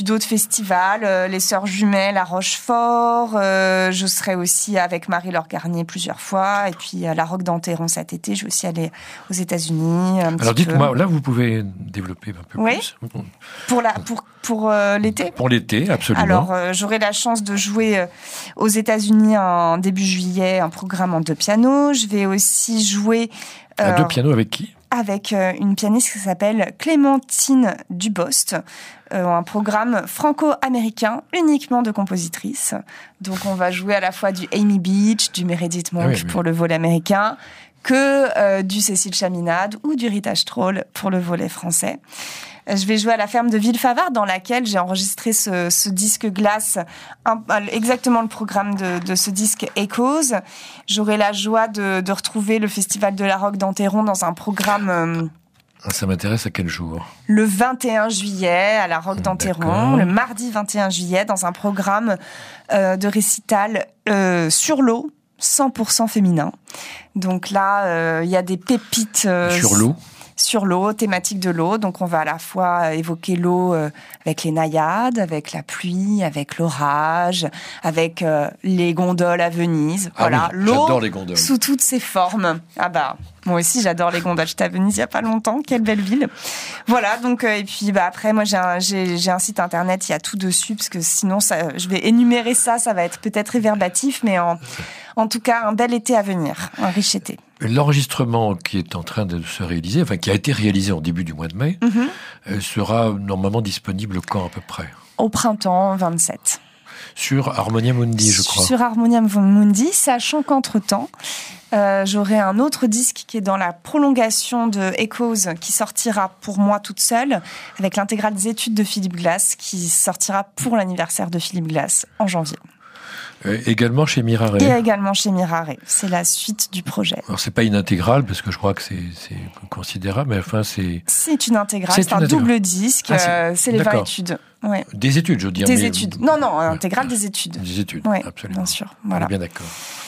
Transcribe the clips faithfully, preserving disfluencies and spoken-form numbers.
d'autres festivals, euh, les Sœurs Jumelles à Rochefort. Euh, je serai aussi avec Marie-Laure Garnier plusieurs fois. Et puis à la Roque d'Enterron cet été. Je vais aussi aller aux États-Unis. Un Alors petit dites-moi, peu. là vous pouvez développer un peu Oui. plus. Pour, la, pour, pour euh, l'été Pour l'été, absolument. Alors, euh, j'aurai la chance de jouer euh, aux États-Unis en début juillet, un programme en deux pianos. Je vais aussi jouer... Euh, à deux pianos avec qui ? Avec euh, une pianiste qui s'appelle Clémentine Dubost. Euh, un programme franco-américain uniquement de compositrices. Donc, on va jouer à la fois du Amy Beach, du Meredith Monk ah oui, oui. pour le volet américain, que euh, du Cécile Chaminade ou du Rita Stroll pour le volet français. Je vais jouer à la ferme de Villefavard, dans laquelle j'ai enregistré ce, ce disque glace, un, exactement le programme de, de ce disque Echoes. J'aurai la joie de, de retrouver le Festival de la Roque d'Enterron dans un programme... Euh, Ça m'intéresse à quel jour ? Le vingt et un juillet à la Roque d'Enterron, le mardi vingt et un juillet, dans un programme euh, de récital euh, sur l'eau, cent pour cent féminin. Donc là, il euh, y a des pépites... Euh, sur l'eau sur l'eau, thématique de l'eau. Donc, on va à la fois évoquer l'eau euh, avec les naïades, avec la pluie, avec l'orage, avec euh, les gondoles à Venise. Ah voilà, oui, l'eau j'adore les gondoles. Sous toutes ses formes. Ah bah, moi aussi, j'adore les gondoles. J'étais à Venise il y a pas longtemps. Quelle belle ville. Voilà, donc, euh, et puis bah, après, moi, j'ai un, j'ai, j'ai un site internet, il y a tout dessus, parce que sinon, ça, je vais énumérer ça, ça va être peut-être réverbatif, mais en, en tout cas, un bel été à venir, un riche été. L'enregistrement qui est en train de se réaliser, enfin qui a été réalisé en début du mois de mai, mm-hmm. euh, sera normalement disponible quand à peu près ? Au printemps vingt-sept. Sur Harmonia Mundi, je crois. Sur Harmonia Mundi, sachant qu'entre-temps, euh, j'aurai un autre disque qui est dans la prolongation de Echoes, qui sortira pour moi toute seule, avec l'intégrale des études de Philippe Glass, qui sortira pour l'anniversaire de Philippe Glass en janvier. Euh, également chez Mirare. Et également chez Mirare. C'est la suite du projet. Alors, c'est pas une intégrale, parce que je crois que c'est, c'est considérable, mais enfin, c'est... C'est une intégrale, c'est, c'est un intégrale. double disque, ah, c'est... Euh, c'est les D'accord. vingt études. Ouais. Des études, je veux dire. Des mais... études. Non, non, intégrale des études. Des études, ouais, absolument. Bien sûr, voilà. On est bien d'accord.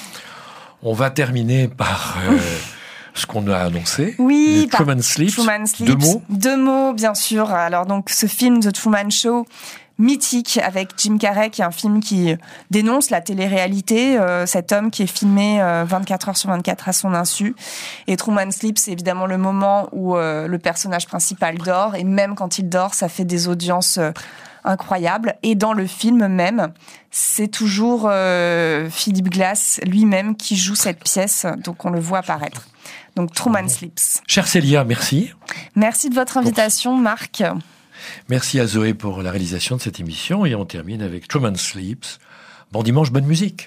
On va terminer par... Euh... ce qu'on a annoncé. Oui, Truman Sleeps. Truman Sleeps. Deux mots. Deux mots, bien sûr. Alors, donc, ce film, The Truman Show, mythique, avec Jim Carrey, qui est un film qui dénonce la télé-réalité, euh, cet homme qui est filmé euh, vingt-quatre heures sur vingt-quatre à son insu. Et Truman Sleeps, c'est évidemment le moment où euh, le personnage principal dort, et même quand il dort, ça fait des audiences euh, incroyables. Et dans le film même, c'est toujours euh, Philippe Glass lui-même qui joue cette pièce, donc on le voit apparaître. Donc Truman Sleeps. Chère Célia, merci. Merci de votre invitation, Marc. Merci à Zoé pour la réalisation de cette émission, et on termine avec Truman Sleeps. Bon dimanche, bonne musique.